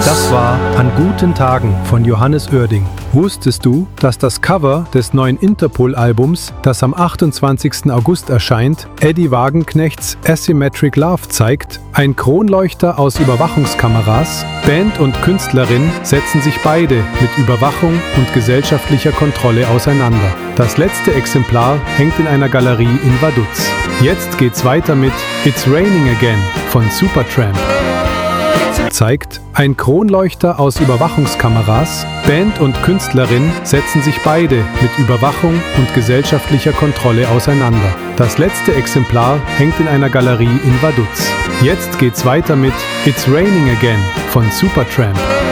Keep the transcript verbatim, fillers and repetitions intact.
Das war An guten Tagen von Johannes Oerding. Wusstest du, dass das Cover des neuen Interpol-Albums, das am achtundzwanzigsten August erscheint, Eddie Wagenknechts Asymmetric Love zeigt? Ein Kronleuchter aus Überwachungskameras. Band und Künstlerin setzen sich beide mit Überwachung und gesellschaftlicher Kontrolle auseinander. Das letzte Exemplar hängt in einer Galerie in Vaduz. Jetzt geht's weiter mit It's Raining Again von Supertramp. Zeigt ein Kronleuchter aus Überwachungskameras. Band und Künstlerin setzen sich beide mit Überwachung und gesellschaftlicher Kontrolle auseinander. Das letzte Exemplar hängt in einer Galerie in Vaduz. Jetzt geht's weiter mit It's Raining Again von Supertramp.